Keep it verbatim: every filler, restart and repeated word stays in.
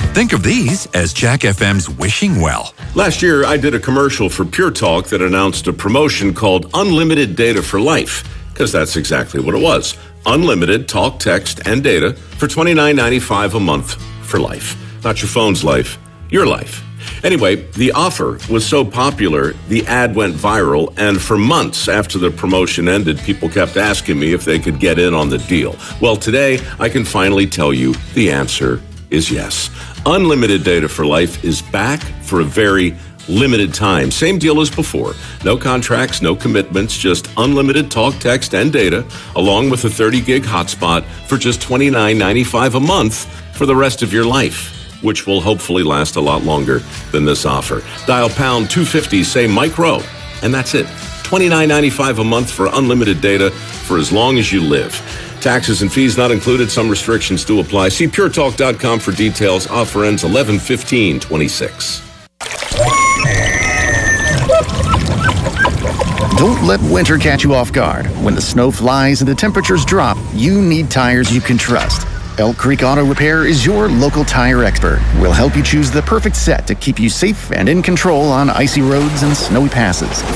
Think of these as Jack F M's wishing well. Last year, I did a commercial for Pure Talk that announced a promotion called Unlimited Data for Life, because that's exactly what it was. Unlimited talk, text, and data for twenty-nine ninety-five a month for life. Not your phone's life, your life. Anyway, the offer was so popular, the ad went viral, and for months after the promotion ended, people kept asking me if they could get in on the deal. Well, today, I can finally tell you the answer is yes. Unlimited Data for Life is back for a very limited time. Same deal as before. No contracts, no commitments, just unlimited talk, text, and data, along with a thirty gig hotspot for just twenty-nine ninety-five a month for the rest of your life, which will hopefully last a lot longer than this offer. Dial pound two fifty, say Mike Rowe, and that's it. twenty-nine ninety-five a month for unlimited data for as long as you live. Taxes and fees not included. Some restrictions do apply. See pure talk dot com for details. Offer ends eleven fifteen twenty-six. Don't let winter catch you off guard. When the snow flies and the temperatures drop, you need tires you can trust. Elk Creek Auto Repair is your local tire expert. We'll help you choose the perfect set to keep you safe and in control on icy roads and snowy passes.